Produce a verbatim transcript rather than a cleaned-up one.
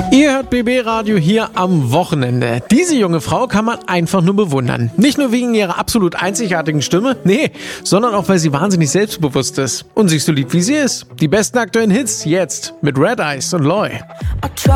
Ihr hört B B Radio hier am Wochenende. Diese junge Frau kann man einfach nur bewundern. Nicht nur wegen ihrer absolut einzigartigen Stimme, nee, sondern auch, weil sie wahnsinnig selbstbewusst ist und sich so liebt, wie sie ist. Die besten aktuellen Hits jetzt mit Red Eyes und Loy.